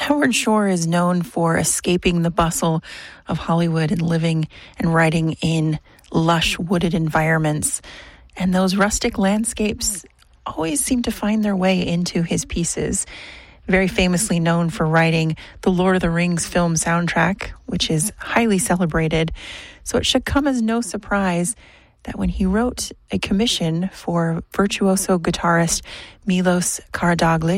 Howard Shore is known for escaping the bustle of Hollywood and living and writing in lush wooded environments. And those rustic landscapes always seem to find their way into his pieces. Very famously known for writing the Lord of the Rings film soundtrack, which is highly celebrated. So it should come as no surprise that when he wrote a commission for virtuoso guitarist Milos Karadoglic